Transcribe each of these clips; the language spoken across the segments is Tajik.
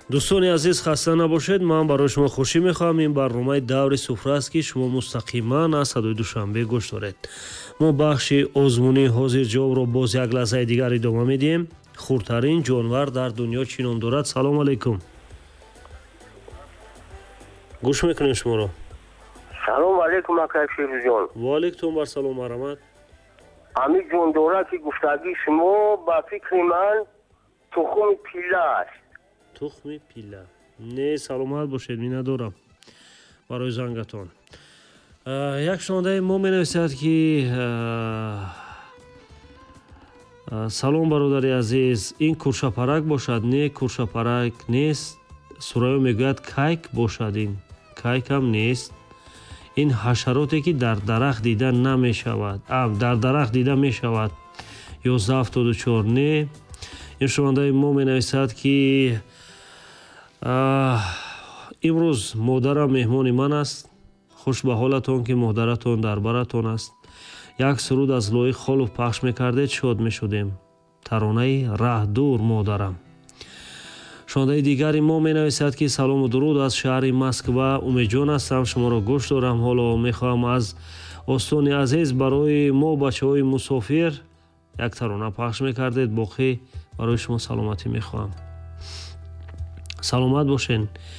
дӯстони азиз, хаста набошед. ман барои шумо хушӣ мехоҳам. ин барномаи даври суфра аст ки шумо мустақиман аз садои душанбе гӯш доред. мо бахши озмунии ҳозирҷавобро боз як лаҳзаи дигар идома медиҳем. хурдтарин ҷонвар дар дунё чӣ ном дорад? салом алайкум. гӯш мекунем шуморо. салом алайкум акаширҷон. ва алайкум барсалом марамат. ҳамид ҷон дорад ки гуфтагии шумо ба фикри ман тухми пилла аст. тухми пилла. Не, саломат бошед, миннатдорам барои зангатон. як шунавандаи мо менависад ки салом бародари азиз, ин куршапарак бошад? Не, куршапарак нест. сураё мегӯяд кайк бошад. ин кайкам нест. ин ҳашароте ки дар дарахт дида намешавад. дар дарахт дида мешавад. 1174. Не, ин шунавандаи мо менависад ки имрӯз модарам меҳмони ман аст. хушбаҳолатон ки модаратон дар баратон аст. як суруд аз лои холов пахш мекардед, шод мешудем. таронаи раҳдур модарам. шунавандаи дигари мо менависад ки салому дуруд аз шаҳри Москва. Умедҷон ҳастам, шуморо гӯш дорам. ҳоло мехоҳам аз остони азиз барои мо бачаҳои мусофир як тарона пахш мекардед. боқӣ барои шумо саломатӣ мехоҳам. саломат бошен.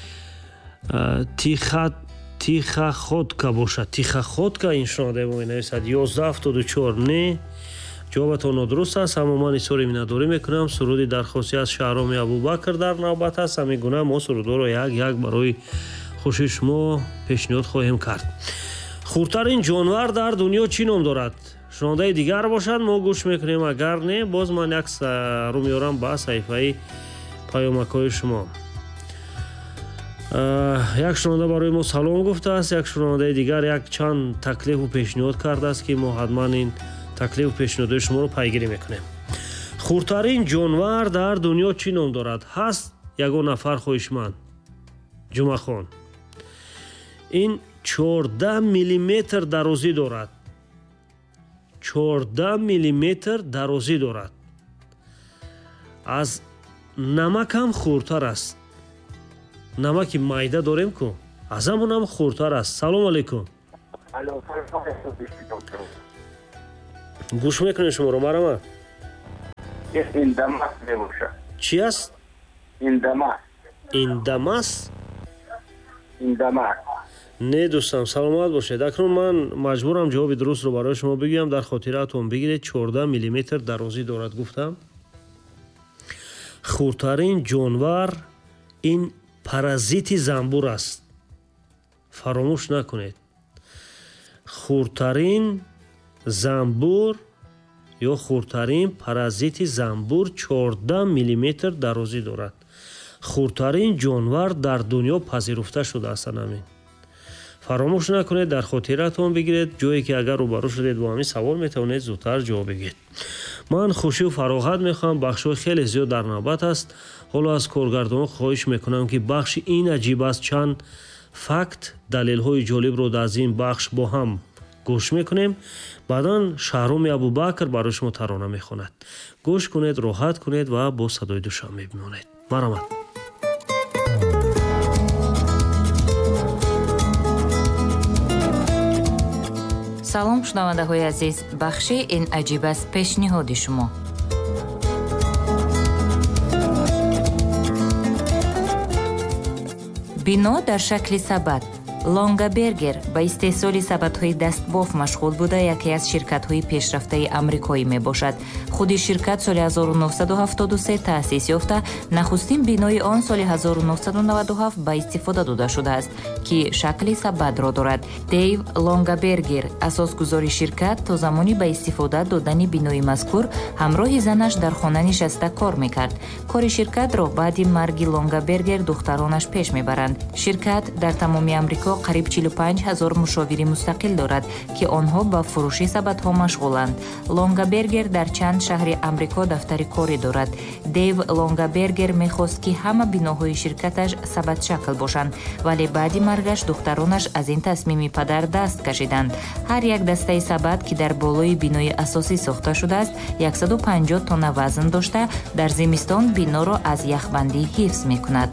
тихаходка бошад. тихаходка ин шунавандаи мо менависад. 1174. Не, ҷавобатон нодуруст аст. аммо ман изҳори миннатдорӣ мекунам. суруди дархости аз шаҳроми Абубакр дар навбат аст. ҳамин гуна мо сурудҳоро як барои хушии шумо пешниҳод хоҳем кард. хурдтарин ҷонвар дар дунё чӣ ном дорад? шунавандаи дигар бошад, мо гӯш мекунем. агар не, боз ман як рӯ меёрам ба саҳифаи паёмакҳои шумо. як шунаванда барои мо салом гуфтааст. як шунавандаи дигар як чанд таклифу пешниҳод кардааст ки мо ҳатман ин таклифу пешниҳодҳои шуморо пайгирӣ мекунем. хурдтарин ҷонвар дар дунё чӣ ном дорад? ҳаст ягон нафар хоҳишманд. ҷумахон. ин 14 миллиметр дарозӣ дорад. 14 миллиметр дарозӣ дорад. аз намак ҳам хурдтар аст. намаки майда дорем ку, аз ҳамон ҳам хурдтар аст. салом алайкум. гӯш мекунем шуморо. марамат. индамас мебошад. чӣ аст? индамас. индамас. индамас. Не дӯстам, саломат бошед. акнун ман маҷбурам ҷавоби дурустро барои шумо бигӯям. дар хотиратон бигиред. 14 миллиметр дарозӣ дорад гуфтам. хурдтарин ҷонвар ин паразити занбур аст. фаромӯш накунед. хурдтарин занбур ё хурдтарин паразити занбур 14 миллиметр дарозӣ дорад. хурдтарин ҷонвар дар дунё пазируфта шудааст. намин фаромӯш накунед, дар хотиратон бигиред. ҷое ки агар рӯбарӯ шудед бо ҳамин савол метавонед зудтар ҷавоб бигиред. ман хушию фароғат мехоҳам. бахшҳои хеле зиёд дар навбат аст. ҳоло аз коргардонон хоҳиш мекунам ки бахши ин аҷиб аст. чанд факт, далелҳои ҷолибро дар ин бахш бо ҳам гӯш мекунем. баъдан шаҳроми Абубакр барои шумо тарона мехонад. гӯш кунед, роҳат кунед ва бо садои душанбе бимонед. марамат. салом шунавандаҳои азиз, бахши ин аҷиб аст пешниҳоди шумо. бино дар шакли сабад. лонгабергер ба истеҳсоли сабадҳои дастбоф машғул буда яке аз ширкатҳои пешрафтаи амрикоӣ мебошад. худи ширкат соли 1973 таъсис ёфта, нахустин бинои он соли 1997 ба истифода дода шудааст ки шакли сабадро дорад. Дейв Лонгабергер, асосгузори ширкат, то замони ба истифода додани бинои мазкур ҳамроҳи занаш дар хона нишаста кор мекард. кори ширкатро баъди марги Лонгабергер духтаронаш пеш мебаранд. ширкат дар тамоми амрико қариб 45,000 мушовири мустақил дорад, ки онҳо ба фурӯши сабадҳо машғуланд. Лонгабергер дар чанд шаҳри амрико дафтари корӣ дорад. Дейв Лонгабергер мехост, ки ҳама биноҳои ширкаташ сабадшакл бошанд, вале баъди маргаш духтаронаш аз ин тасмими падар даст кашиданд. ҳар як дастаи сабад, ки дар болои бинои асосӣ сохта шудааст, 150 тонна вазн дошта, дар зимистон биноро аз яхбандӣ ҳифз мекунад.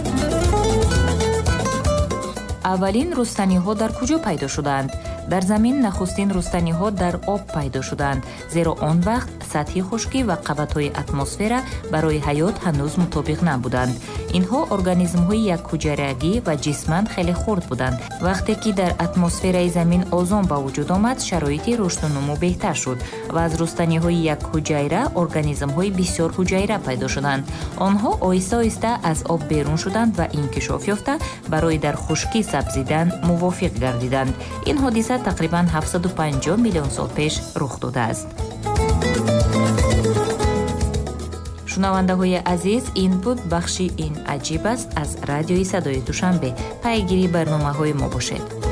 аввалин рустаниҳо дар куҷо пайдо шудаанд? дар замин нахустин рустаниҳо дар об пайдо шудаанд, зеро он вақт сатҳи хушкӣ ва қабатҳои атмосфера барои ҳаёт ҳанӯз мутобиқ набуданд. инҳо организмҳои якҳуҷайрагӣ ва ҷисман хеле хурд буданд. вақте ки дар атмосфераи замин озон ба вуҷуд омад, шароити рушду нумӯ беҳтар шуд ва аз рустаниҳои якҳуҷайра организмҳои бисёрҳуҷайра пайдо шуданд. онҳо оҳиста оҳиста аз об берун шуданд ва инкишоф ёфта барои дар хушкӣ сабзидан мувофиқ гардиданд. ин ҳодиса тақрибан 750 миллион сол пеш рух додааст. шунавандаҳои азиз, ин буд бахши ин аҷиб аст аз радиои садои душанбе. пайгири барномаҳои мо бошед.